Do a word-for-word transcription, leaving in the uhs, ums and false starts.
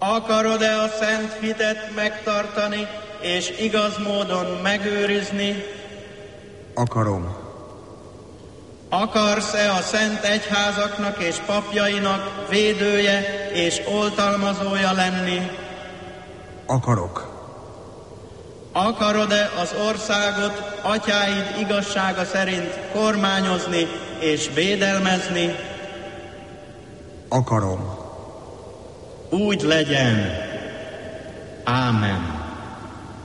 Akarod-e a szent hitet megtartani, és igaz módon megőrizni? Akarom. Akarsz-e a szent egyházaknak és papjainak védője és oltalmazója lenni? Akarok. Akarod-e az országot atyáid igazsága szerint kormányozni és védelmezni? Akarom. Úgy legyen. Ámen.